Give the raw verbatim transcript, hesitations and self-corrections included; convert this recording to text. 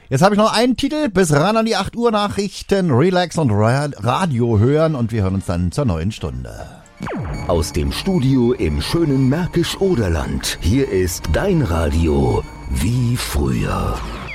Jetzt habe ich noch einen Titel, bis ran an die acht Uhr Nachrichten, Relax und Ra- Radio hören und wir hören uns dann zur neuen Stunde. Aus dem Studio im schönen Märkisch-Oderland. Hier ist dein Radio wie früher.